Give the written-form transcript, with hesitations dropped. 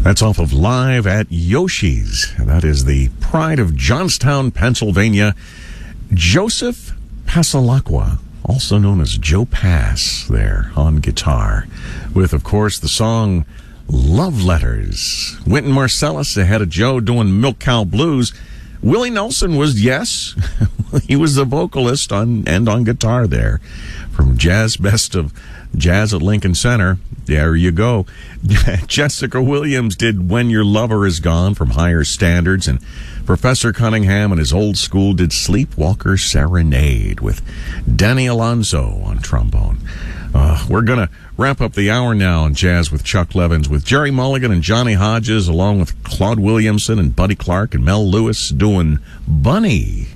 That's off of Live at Yoshi's. That is the pride of Johnstown, Pennsylvania. Joseph Passalacqua, also known as Joe Pass, there on guitar, with, of course, the song Love Letters. Wynton Marsalis ahead of Joe doing Milk Cow Blues. Willie Nelson was, yes, he was the vocalist on guitar there from Jazz Best of Jazz at Lincoln Center. There you go. Jessica Williams did When Your Lover Is Gone from Higher Standards, and Professor Cunningham and his old school did Sleepwalker Serenade with Danny Alonso on trombone. We're going to wrap up the hour now in Jazz with Chuck Levins with Jerry Mulligan and Johnny Hodges, along with Claude Williamson and Buddy Clark and Mel Lewis doing Bunny.